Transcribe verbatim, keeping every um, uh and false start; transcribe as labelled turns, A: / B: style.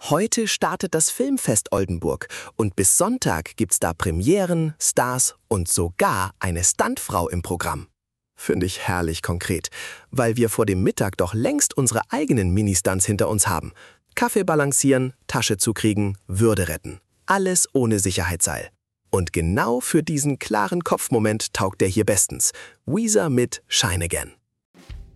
A: Heute startet das Filmfest Oldenburg und bis Sonntag gibt's da Premieren, Stars und sogar eine Stuntfrau im Programm. Finde ich herrlich konkret, weil wir vor dem Mittag doch längst unsere eigenen Mini-Stunts hinter uns haben. Kaffee balancieren, Tasche zukriegen, Würde retten. Alles ohne Sicherheitsseil. Und genau für diesen klaren Kopfmoment taugt der hier bestens. Weezer mit Shine Again.